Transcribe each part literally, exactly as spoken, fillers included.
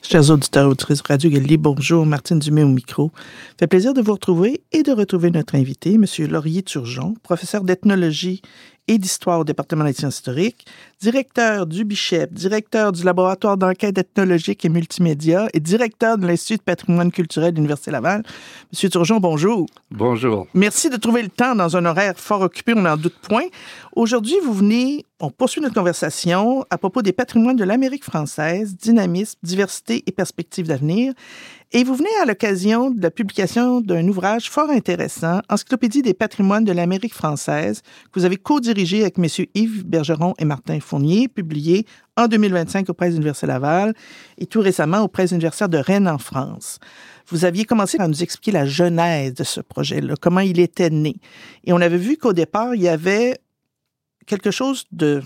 Chers auditeurs et auditrices de Radio Galilee, bonjour, Martine Dumais au micro. Ça fait plaisir de vous retrouver et de retrouver notre invité, M. Laurier Turgeon, professeur d'ethnologie et d'histoire au département des sciences historiques, directeur du B I C H E P, directeur du laboratoire d'enquête ethnologique et multimédia et directeur de l'Institut de patrimoine culturel de l'Université Laval. M. Turgeon, bonjour. Bonjour. Merci de trouver le temps dans un horaire fort occupé, on n'en doute point. Aujourd'hui, vous venez, on poursuit notre conversation à propos des patrimoines de l'Amérique française, dynamisme, diversité et perspectives d'avenir. Et vous venez à l'occasion de la publication d'un ouvrage fort intéressant, Encyclopédie des patrimoines de l'Amérique française, que vous avez co-dirigé avec M. Yves Bergeron et Martin Fournier, publié en deux mille vingt-cinq aux Presses universitaires Laval et tout récemment aux Presses universitaires de Rennes en France. Vous aviez commencé à nous expliquer la genèse de ce projet-là, comment il était né. Et on avait vu qu'au départ, il y avait quelque chose de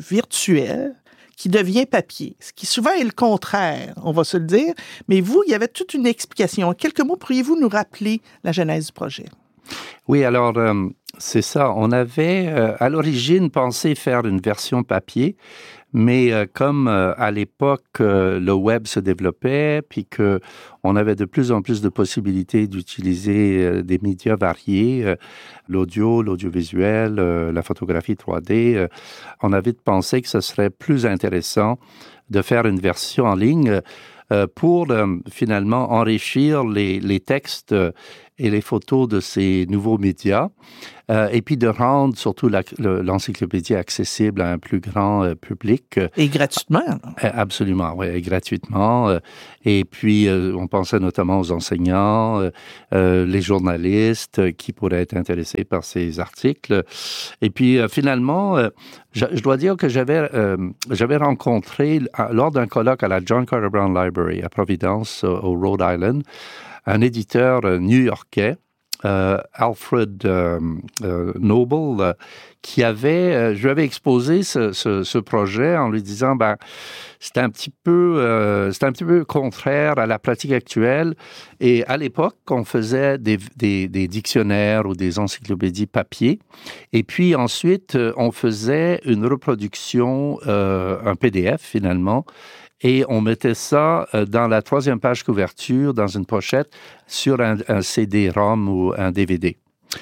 virtuel qui devient papier, ce qui souvent est le contraire, on va se le dire. Mais vous, il y avait toute une explication. En quelques mots, pourriez-vous nous rappeler la genèse du projet? Oui, alors, euh, c'est ça. On avait, euh, à l'origine, pensé faire une version papier, mais euh, comme euh, à l'époque, euh, le web se développait, puis qu'on avait de plus en plus de possibilités d'utiliser euh, des médias variés, euh, l'audio, l'audiovisuel, euh, la photographie trois D, euh, on avait pensé que ce serait plus intéressant de faire une version en ligne euh, pour euh, finalement enrichir les, les textes euh, et les photos de ces nouveaux médias, euh, et puis de rendre surtout la, le, l'encyclopédie accessible à un plus grand euh, public. Et gratuitement. Euh, absolument, oui, gratuitement. Euh, et puis, euh, on pensait notamment aux enseignants, euh, euh, les journalistes euh, qui pourraient être intéressés par ces articles. Et puis, euh, finalement, euh, je, je dois dire que j'avais, euh, j'avais rencontré, lors d'un colloque à la John Carter Brown Library à Providence, au Rhode Island, un éditeur new-yorkais, euh, Alfred euh, euh, Noble, euh, qui avait, euh, je lui avais exposé ce, ce, ce projet en lui disant, ben, c'est un petit peu, euh, c'est un petit peu contraire à la pratique actuelle. Et à l'époque, on faisait des, des, des dictionnaires ou des encyclopédies papier. Et puis ensuite, on faisait une reproduction, euh, un P D F finalement. Et on mettait ça dans la troisième page couverture, dans une pochette, sur un, un C D-ROM ou un D V D.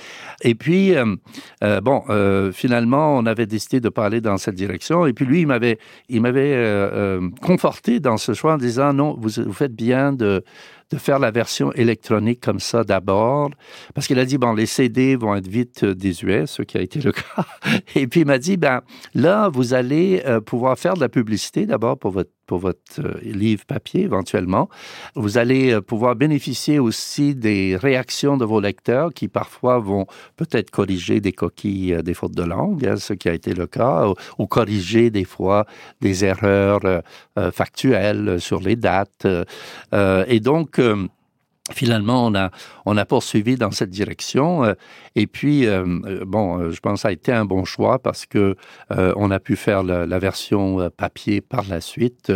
Et puis, euh, euh, bon, euh, finalement, on avait décidé de pas aller dans cette direction. Et puis lui, il m'avait, il m'avait euh, euh, conforté dans ce choix en disant, non, vous, vous faites bien de... de faire la version électronique comme ça d'abord, parce qu'il a dit, bon, les C D vont être vite désuets, ce qui a été le cas. Et puis il m'a dit, ben là, vous allez euh, pouvoir faire de la publicité d'abord pour votre, pour votre euh, livre papier éventuellement. Vous allez euh, pouvoir bénéficier aussi des réactions de vos lecteurs qui parfois vont peut-être corriger des coquilles, euh, des fautes de langue, hein, ce qui a été le cas, ou, ou corriger des fois des erreurs euh, euh, factuelles sur les dates. Euh, et donc, Euh, finalement, on a, on a poursuivi dans cette direction. Euh, et puis, euh, bon, euh, je pense que ça a été un bon choix parce que euh, on a pu faire la, la version euh, papier par la suite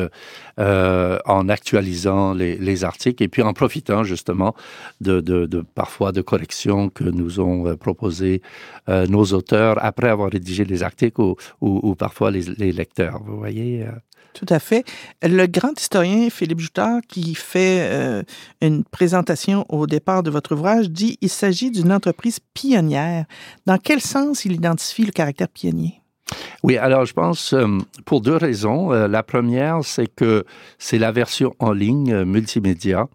euh, en actualisant les, les articles et puis en profitant justement de, de, de parfois de corrections que nous ont euh, proposées euh, nos auteurs après avoir rédigé les articles ou, ou, ou parfois les, les lecteurs. Vous voyez? Euh, Tout à fait. Le grand historien Philippe Joutard, qui fait euh, une présentation au départ de votre ouvrage, dit qu'il s'agit d'une entreprise pionnière. Dans quel sens il identifie le caractère pionnier? Oui, alors je pense euh, pour deux raisons. Euh, la première, c'est que c'est la version en ligne euh, multimédia.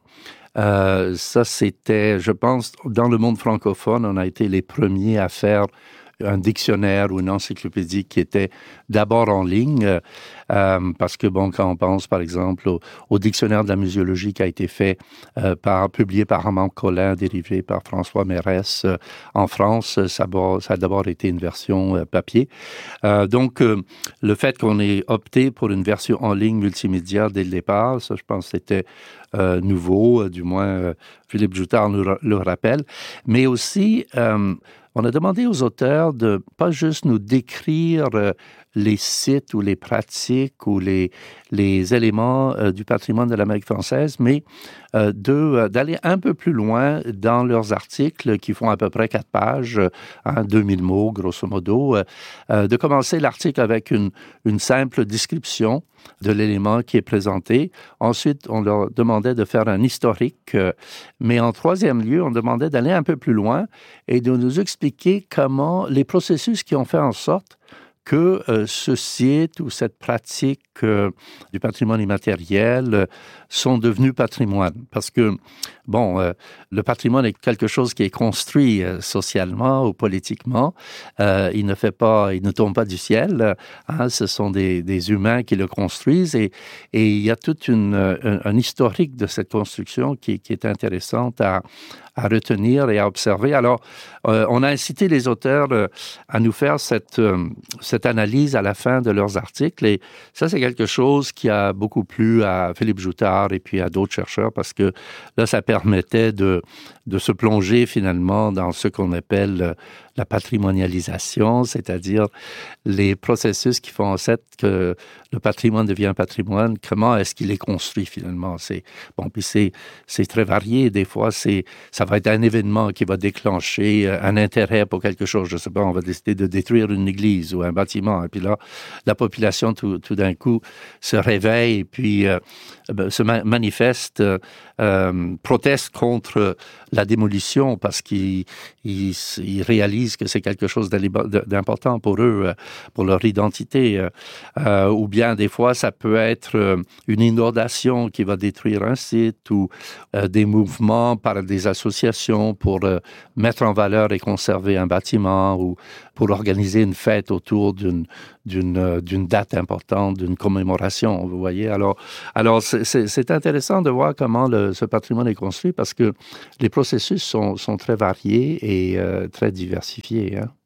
Euh, ça, c'était, je pense, dans le monde francophone, on a été les premiers à faire un dictionnaire ou une encyclopédie qui était d'abord en ligne, euh, parce que, bon, quand on pense, par exemple, au, au dictionnaire de la muséologie qui a été fait, euh, par, publié par Armand Collin, dérivé par François Mérès euh, en France, ça, ça a d'abord été une version euh, papier. Euh, donc, euh, le fait qu'on ait opté pour une version en ligne multimédia dès le départ, ça, je pense, c'était euh, nouveau, euh, du moins, euh, Philippe Joutard nous le rappelle, mais aussi... Euh, on a demandé aux auteurs de pas juste nous décrire euh, les sites ou les pratiques ou les, les éléments euh, du patrimoine de l'Amérique française, mais euh, de, euh, d'aller un peu plus loin dans leurs articles qui font à peu près quatre pages, hein, deux mille mots grosso modo, euh, euh, de commencer l'article avec une, une simple description de l'élément qui est présenté. Ensuite, on leur demandait de faire un historique, euh, mais en troisième lieu, on demandait d'aller un peu plus loin et de nous expliquer comment les processus qui ont fait en sorte que euh, ce site ou cette pratique euh, du patrimoine immatériel euh, sont devenus patrimoine. Parce que, bon, euh, le patrimoine est quelque chose qui est construit euh, socialement ou politiquement. Euh, il ne fait pas, il ne tombe pas du ciel. Hein, ce sont des, des humains qui le construisent et, et il y a toute une, un, un historique de cette construction qui, qui est intéressante à, à retenir et à observer. Alors, euh, on a incité les auteurs euh, à nous faire cette, euh, cette analyse à la fin de leurs articles. Et ça, c'est quelque chose qui a beaucoup plu à Philippe Joutard et puis à d'autres chercheurs parce que là, ça permettait de, de se plonger finalement dans ce qu'on appelle la patrimonialisation, c'est-à-dire les processus qui font en sorte que le patrimoine devient patrimoine. Comment est-ce qu'il est construit finalement? C'est, bon, puis c'est, c'est très varié. Des fois, c'est, ça va être un événement qui va déclencher un intérêt pour quelque chose. Je ne sais pas, on va décider de détruire une église ou un bâtiment. Et puis là, la population, tout, tout d'un coup, se réveille et puis euh, se ma- manifeste, euh, proteste contre la démolition parce qu'ils ils, ils réalisent que c'est quelque chose d'important pour eux, pour leur identité. Euh, ou bien, des fois, ça peut être une inondation qui va détruire un site ou euh, des mouvements par des associations pour euh, mettre en valeur et conserver un bâtiment ou pour organiser une fête autour d'une, d'une, d'une date importante, d'une commémoration, vous voyez. Alors, alors c'est, c'est, c'est intéressant de voir comment le, ce patrimoine est construit parce que les processus sont, sont très variés et euh, très diversifiés. Hein.